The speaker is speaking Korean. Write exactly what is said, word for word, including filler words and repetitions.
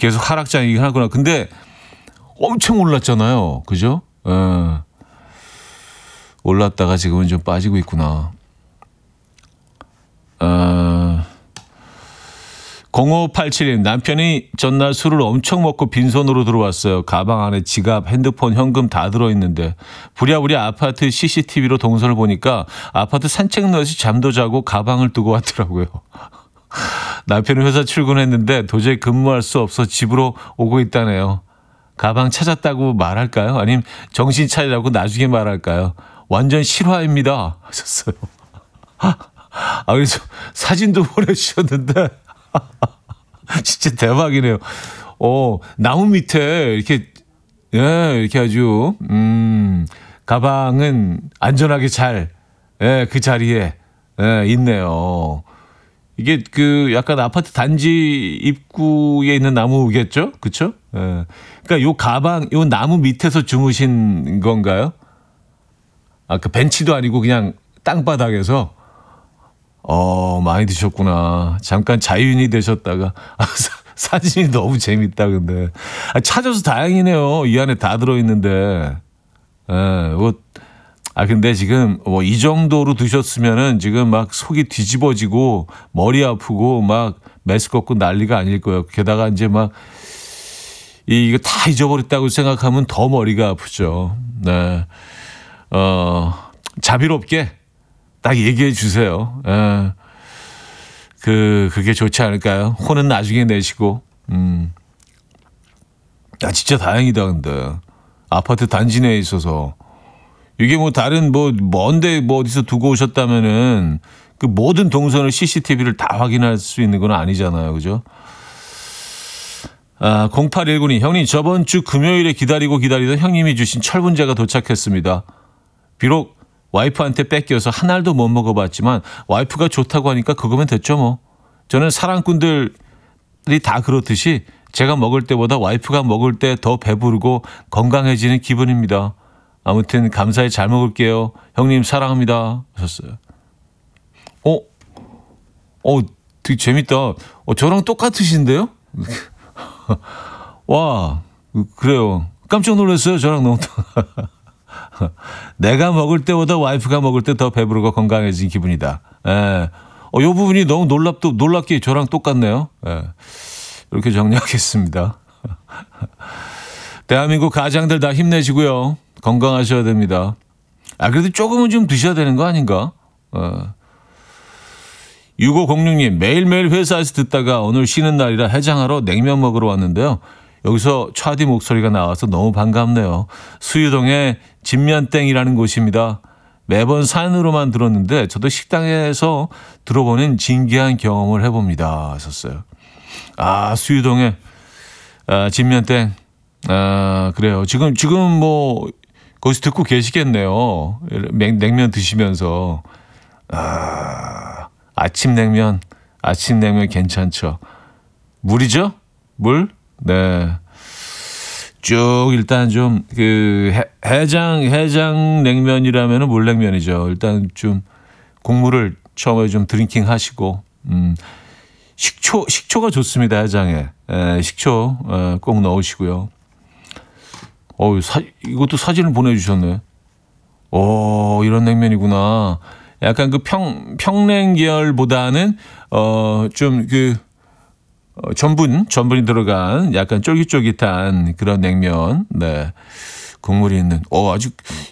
계속 하락장이긴 하구나. 근데 엄청 올랐잖아요. 그죠? 예. 올랐다가 지금은 좀 빠지고 있구나. 어, 공오팔칠 님 남편이 전날 술을 엄청 먹고 빈손으로 들어왔어요. 가방 안에 지갑, 핸드폰, 현금 다 들어있는데 부랴부랴 아파트 씨씨티비로 동선을 보니까 아파트 산책 러시 잠도 자고 가방을 두고 왔더라고요. 남편은 회사 출근했는데 도저히 근무할 수 없어 집으로 오고 있다네요. 가방 찾았다고 말할까요? 아니면 정신 차리라고 나중에 말할까요? 완전 실화입니다 하셨어요. 아, 그래서 사진도 보내주셨는데 진짜 대박이네요. 어, 나무 밑에 이렇게 예, 이렇게 아주 음, 가방은 안전하게 잘 예, 그 자리에 예, 있네요. 이게 그 약간 아파트 단지 입구에 있는 나무겠죠? 그렇죠? 예. 그러니까 요 가방 요 나무 밑에서 주무신 건가요? 아, 그 벤치도 아니고 그냥 땅바닥에서 어, 많이 드셨구나. 잠깐 자유인이 되셨다가 아, 사, 사진이 너무 재밌다 근데. 아, 찾아서 다행이네요. 이 안에 다 들어 있는데. 예. 뭐 아, 근데 지금 뭐 이 정도로 드셨으면은 지금 막 속이 뒤집어지고 머리 아프고 막 메스 걷고 난리가 아닐 거예요. 게다가 이제 막 이, 이거 다 잊어버렸다고 생각하면 더 머리가 아프죠. 네. 어, 자비롭게 딱 얘기해 주세요. 예. 그, 그게 좋지 않을까요? 혼은 나중에 내시고. 음. 아, 진짜 다행이다, 근데. 아파트 단지 내에 있어서. 이게 뭐 다른 뭐 먼데 뭐 어디서 두고 오셨다면은 그 모든 동선을 씨씨티비를 다 확인할 수 있는 건 아니잖아요. 그죠? 아, 공팔일구 님, 형님 저번 주 금요일에 기다리고 기다리던 형님이 주신 철분제가 도착했습니다. 비록 와이프한테 뺏겨서 한 알도 못 먹어봤지만 와이프가 좋다고 하니까 그거면 됐죠 뭐. 저는 사랑꾼들이 다 그렇듯이 제가 먹을 때보다 와이프가 먹을 때 더 배부르고 건강해지는 기분입니다. 아무튼 감사히 잘 먹을게요. 형님 사랑합니다. 하셨어요. 어? 어, 되게 재밌다. 어, 저랑 똑같으신데요? 와, 그래요. 깜짝 놀랐어요. 저랑 너무. 내가 먹을 때보다 와이프가 먹을 때 더 배부르고 건강해진 기분이다. 예. 어, 이 부분이 너무 놀랍도, 놀랍게 저랑 똑같네요. 예. 이렇게 정리하겠습니다. 대한민국 가장들 다 힘내시고요. 건강하셔야 됩니다. 아, 그래도 조금은 좀 드셔야 되는 거 아닌가? 어. 육오공육 님, 매일매일 회사에서 듣다가 오늘 쉬는 날이라 해장하러 냉면 먹으러 왔는데요. 여기서 차디 목소리가 나와서 너무 반갑네요. 수유동의 진면땡이라는 곳입니다. 매번 사연으로만 들었는데 저도 식당에서 들어보는 진기한 경험을 해봅니다. 하셨어요. 아, 수유동의 아, 진면땡. 아, 그래요. 지금, 지금 뭐, 거기서 듣고 계시겠네요. 냉면 드시면서. 아, 아침 냉면, 아침 냉면 괜찮죠. 물이죠? 물? 네. 쭉 일단 좀 그 해장 해장 냉면이라면은 물냉면이죠. 일단 좀 국물을 처음에 좀 드링킹 하시고 음 식초 식초가 좋습니다. 해장에 에, 식초 에, 꼭 넣으시고요. 어, 사, 이것도 사진을 보내주셨네. 오, 이런 냉면이구나. 약간 그 평 평냉 계열보다는 어 좀 그 어, 전분, 전분이 들어간 약간 쫄깃쫄깃한 그런 냉면. 네. 국물이 있는. 어, 아주